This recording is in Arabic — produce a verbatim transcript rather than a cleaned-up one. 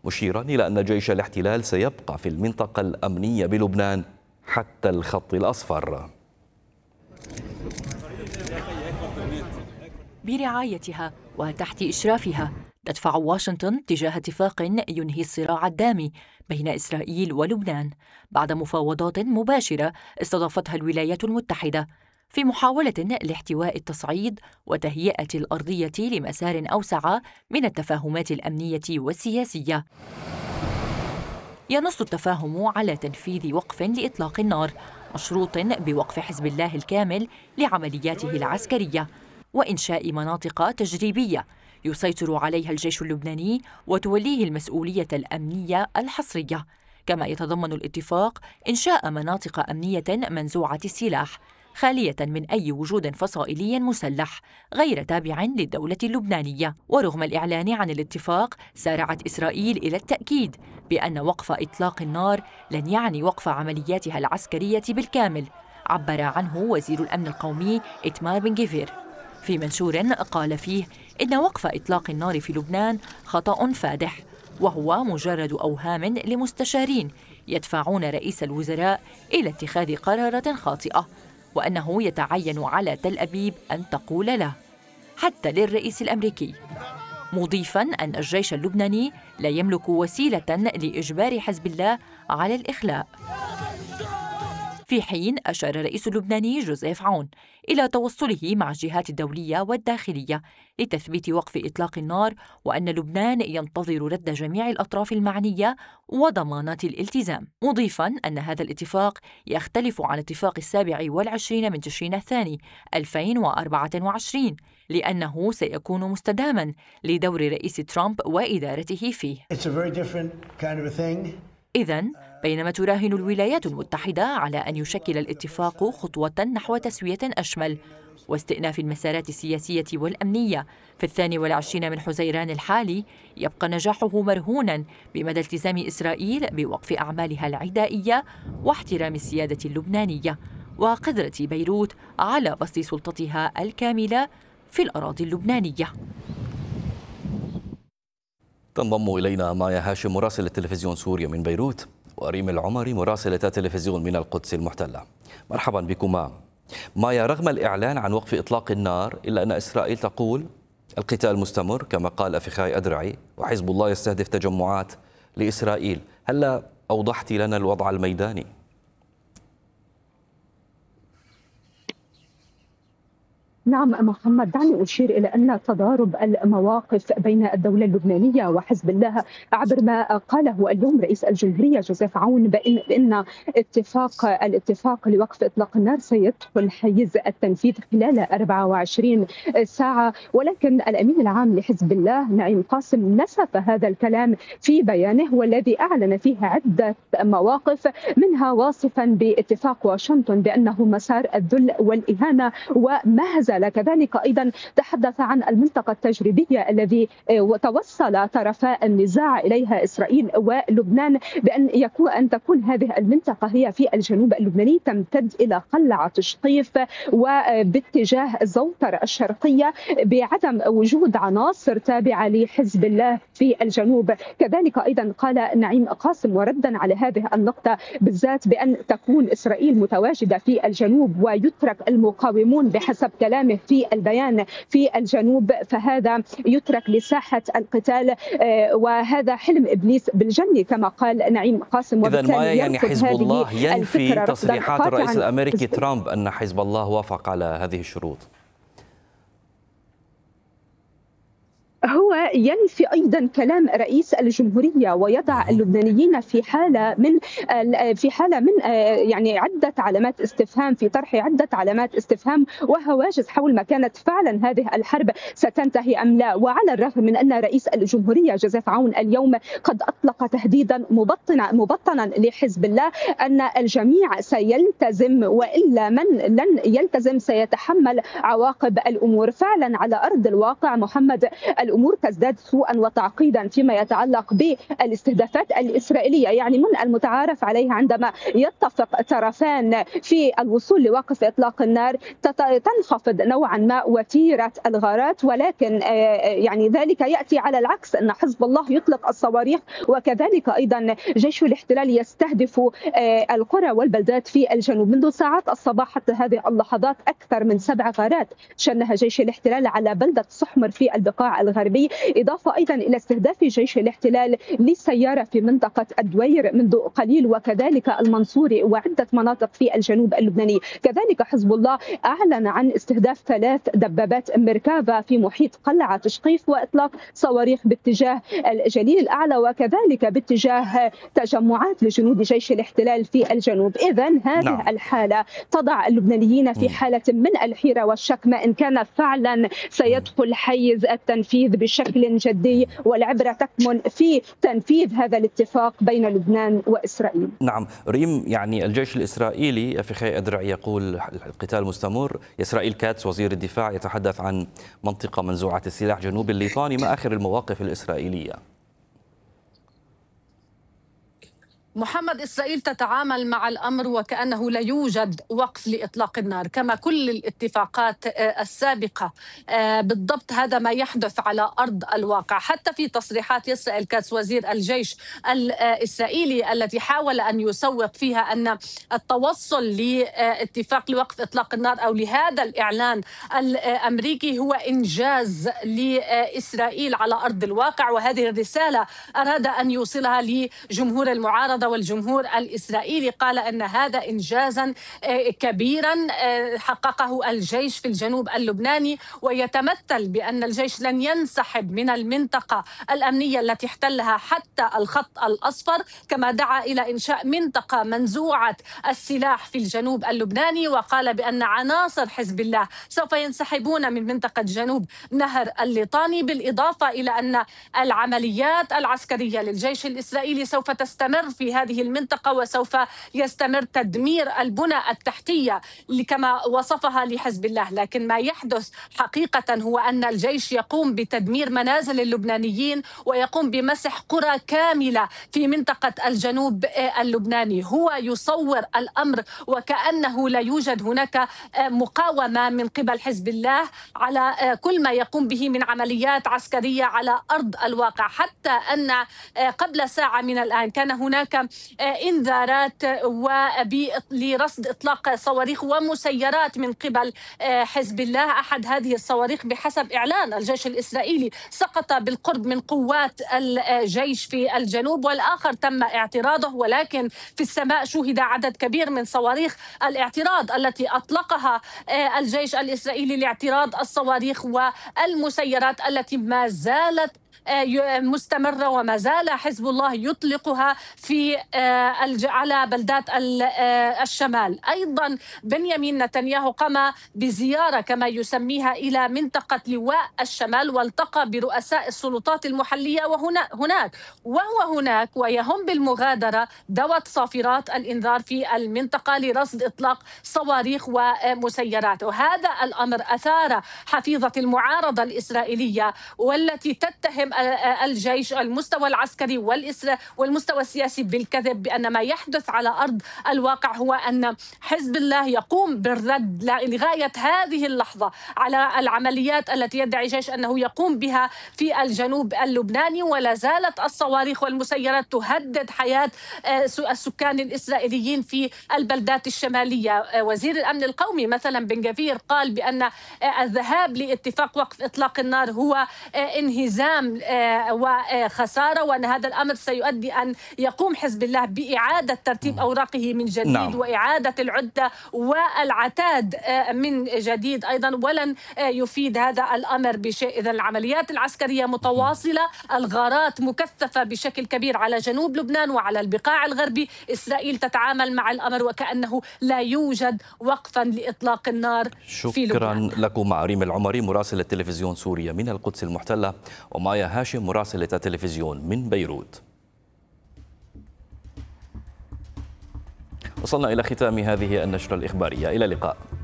مشيرا إلى أن جيش الاحتلال سيبقى في المنطقة الأمنية بلبنان حتى الخط الأصفر. برعايتها وتحت إشرافها تدفع واشنطن تجاه اتفاق ينهي الصراع الدامي بين إسرائيل ولبنان بعد مفاوضات مباشرة استضافتها الولايات المتحدة في محاولة لاحتواء التصعيد وتهيئة الأرضية لمسار أوسع من التفاهمات الأمنية والسياسية. ينص التفاهم على تنفيذ وقف لإطلاق النار مشروط بوقف حزب الله الكامل لعملياته العسكرية وإنشاء مناطق تجريبية يسيطر عليها الجيش اللبناني وتوليه المسؤولية الأمنية الحصرية. كما يتضمن الاتفاق إنشاء مناطق أمنية منزوعة السلاح خالية من أي وجود فصائلي مسلح غير تابع للدولة اللبنانية. ورغم الإعلان عن الاتفاق سارعت إسرائيل إلى التأكيد بأن وقف إطلاق النار لن يعني وقف عملياتها العسكرية بالكامل، عبر عنه وزير الأمن القومي إتمار بن جفير في منشور قال فيه إن وقف إطلاق النار في لبنان خطأ فادح وهو مجرد أوهام لمستشارين يدفعون رئيس الوزراء إلى اتخاذ قرارات خاطئة، وأنه يتعين على تل أبيب أن تقول له حتى للرئيس الأمريكي، مضيفاً أن الجيش اللبناني لا يملك وسيلة لإجبار حزب الله على الإخلاء. في حين أشار الرئيس اللبناني جوزيف عون إلى توصله مع الجهات الدولية والداخلية لتثبيت وقف إطلاق النار، وأن لبنان ينتظر رد جميع الأطراف المعنية وضمانات الالتزام، مضيفاً أن هذا الاتفاق يختلف عن اتفاق السابع والعشرين من تشرين الثاني ألفين وأربعة وعشرين لأنه سيكون مستداما لدور رئيس ترامب وإدارته فيه. إذن بينما تراهن الولايات المتحدة على أن يشكل الاتفاق خطوة نحو تسوية أشمل واستئناف المسارات السياسية والأمنية في الثاني والعشرين من حزيران الحالي، يبقى نجاحه مرهونا بمدى التزام إسرائيل بوقف أعمالها العدائية واحترام السيادة اللبنانية وقدرة بيروت على بسط سلطتها الكاملة في الأراضي اللبنانية. تنضم إلينا مايا هاشم مراسلة تلفزيون سوريا من بيروت، وريم العمري مراسلة التلفزيون من القدس المحتلة. مرحبا بكما. مايا، رغم الإعلان عن وقف إطلاق النار إلا أن إسرائيل تقول القتال مستمر كما قال أفخاي أدرعي، وحزب الله يستهدف تجمعات لإسرائيل. هلا أوضحت لنا الوضع الميداني؟ نعم محمد، دعني أشير إلى أن تضارب المواقف بين الدولة اللبنانية وحزب الله عبر ما قاله اليوم رئيس الجمهورية جوزيف عون بأن, بأن اتفاق الاتفاق لوقف إطلاق النار سيدخل حيز التنفيذ خلال أربعة وعشرين ساعة، ولكن الأمين العام لحزب الله نعيم قاسم نسف هذا الكلام في بيانه والذي أعلن فيه عدة مواقف، منها واصفا باتفاق واشنطن بأنه مسار الذل والإهانة ومهزلة. كذلك أيضا تحدث عن المنطقة التجريبية الذي توصل طرفا النزاع إليها إسرائيل ولبنان، بأن يكون أن تكون هذه المنطقة هي في الجنوب اللبناني تمتد إلى قلعة شقيف وباتجاه الزوطرة الشرقية بعدم وجود عناصر تابعة لحزب الله في الجنوب. كذلك أيضا قال نعيم قاسم وردا على هذه النقطة بالذات بأن تكون إسرائيل متواجدة في الجنوب ويترك المقاومون بحسب كلام في البيان في الجنوب، فهذا يترك لساحة القتال وهذا حلم إبليس بالجنة كما قال نعيم قاسم. إذن ما يعني حزب الله ينفي تصريحات الرئيس الأمريكي ترامب أن حزب الله وافق على هذه الشروط؟ هو ينفي أيضا كلام رئيس الجمهورية ويضع اللبنانيين في حالة من في حالة من يعني عدة علامات استفهام، في طرح عدة علامات استفهام وهواجس حول ما كانت فعلا هذه الحرب ستنتهي أم لا. وعلى الرغم من أن رئيس الجمهورية جوزيف عون اليوم قد أطلق تهديدا مبطنا مبطنا لحزب الله أن الجميع سيلتزم وإلا من لن يلتزم سيتحمل عواقب الأمور. فعلا على أرض الواقع محمد، الأمور تزداد سوءا وتعقيدا فيما يتعلق بالاستهدافات الإسرائيلية. يعني من المتعارف عليه عندما يتفق طرفان في الوصول لوقف إطلاق النار تنخفض نوعا ما وتيرة الغارات، ولكن يعني ذلك يأتي على العكس، أن حزب الله يطلق الصواريخ وكذلك أيضا جيش الاحتلال يستهدف القرى والبلدات في الجنوب. منذ ساعات الصباح حتى هذه اللحظات أكثر من سبع غارات شنها جيش الاحتلال على بلدة سحمر في البقاع الغربي، إضافة أيضا إلى استهداف جيش الاحتلال لسيارة في منطقة الدوير منذ قليل، وكذلك المنصوري وعدة مناطق في الجنوب اللبناني. كذلك حزب الله أعلن عن استهداف ثلاث دبابات ميركافا في محيط قلعة تشقيف وإطلاق صواريخ باتجاه الجليل الأعلى وكذلك باتجاه تجمعات لجنود جيش الاحتلال في الجنوب. إذن هذه نعم. الحالة تضع اللبنانيين في حالة من الحيرة والشك ما إن كان فعلا سيدخل حيز التنفيذ بشكل جدي، والعبرة تكمن في تنفيذ هذا الاتفاق بين لبنان وإسرائيل. نعم ريم، يعني الجيش الإسرائيلي أفيخاي أدرعي يقول القتال مستمر، إسرائيل كاتس وزير الدفاع يتحدث عن منطقة منزوعة السلاح جنوب الليطاني. ما آخر المواقف الإسرائيلية؟ محمد، إسرائيل تتعامل مع الأمر وكأنه لا يوجد وقف لإطلاق النار كما كل الاتفاقات السابقة. بالضبط هذا ما يحدث على أرض الواقع. حتى في تصريحات إسرائيل كاتس وزير الجيش الإسرائيلي التي حاول أن يسوق فيها أن التوصل لاتفاق لوقف إطلاق النار أو لهذا الإعلان الأمريكي هو إنجاز لإسرائيل على أرض الواقع، وهذه الرسالة أراد أن يوصلها لجمهور المعارضة والجمهور الإسرائيلي. قال أن هذا إنجازا كبيرا حققه الجيش في الجنوب اللبناني، ويتمثل بأن الجيش لن ينسحب من المنطقة الأمنية التي احتلها حتى الخط الأصفر، كما دعا إلى إنشاء منطقة منزوعة السلاح في الجنوب اللبناني، وقال بأن عناصر حزب الله سوف ينسحبون من منطقة جنوب نهر الليطاني، بالإضافة إلى أن العمليات العسكرية للجيش الإسرائيلي سوف تستمر في هذه المنطقة، وسوف يستمر تدمير البنى التحتية كما وصفها لحزب الله. لكن ما يحدث حقيقة هو أن الجيش يقوم بتدمير منازل اللبنانيين ويقوم بمسح قرى كاملة في منطقة الجنوب اللبناني. هو يصور الأمر وكأنه لا يوجد هناك مقاومة من قبل حزب الله على كل ما يقوم به من عمليات عسكرية على أرض الواقع. حتى أن قبل ساعة من الآن كان هناك إنذارات لرصد إطلاق صواريخ ومسيرات من قبل حزب الله. أحد هذه الصواريخ بحسب إعلان الجيش الإسرائيلي سقط بالقرب من قوات الجيش في الجنوب، والآخر تم اعتراضه، ولكن في السماء شوهد عدد كبير من صواريخ الاعتراض التي أطلقها الجيش الإسرائيلي لاعتراض الصواريخ والمسيرات التي ما زالت مستمرة وما زال حزب الله يطلقها في على بلدات الشمال. أيضا بنيامين نتنياهو قام بزيارة كما يسميها إلى منطقة لواء الشمال، والتقى برؤساء السلطات المحلية وهنا هناك وهو هناك ويهم بالمغادرة دوت صافرات الإنذار في المنطقة لرصد إطلاق صواريخ ومسيرات. وهذا الأمر أثار حفيظة المعارضة الإسرائيلية والتي تتهم الجيش المستوى العسكري والمستوى السياسي بالكذب بأن ما يحدث على أرض الواقع هو أن حزب الله يقوم بالرد لغاية هذه اللحظة على العمليات التي يدعي الجيش أنه يقوم بها في الجنوب اللبناني، ولا زالت الصواريخ والمسيرات تهدد حياة السكان الإسرائيليين في البلدات الشمالية. وزير الأمن القومي مثلا بن غفير قال بأن الذهاب لاتفاق وقف إطلاق النار هو انهزام وخسارة، وأن هذا الأمر سيؤدي أن يقوم حزب الله بإعادة ترتيب أوراقه من جديد نعم. وإعادة العدة والعتاد من جديد أيضا، ولن يفيد هذا الأمر بشيء. إذا العمليات العسكرية متواصلة، الغارات مكثفة بشكل كبير على جنوب لبنان وعلى البقاع الغربي. إسرائيل تتعامل مع الأمر وكأنه لا يوجد وقفا لإطلاق النار في لبنان. شكرا لكم ريم العمري مراسلة تلفزيون سوريا من القدس المحتلة، ومايا هاشم مراسلة التلفزيون من بيروت. وصلنا إلى ختام هذه النشرة الإخبارية، إلى اللقاء.